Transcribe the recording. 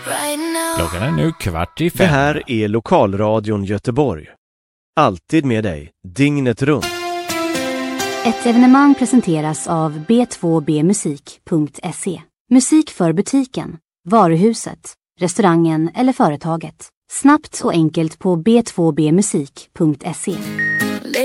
Klockan är nu 4:15. Det här är Lokalradion Göteborg. Alltid med dig, dygnet runt. Ett evenemang presenteras av b2bmusik.se. Musik för butiken, varuhuset, restaurangen eller företaget. Snabbt och enkelt på b2bmusik.se.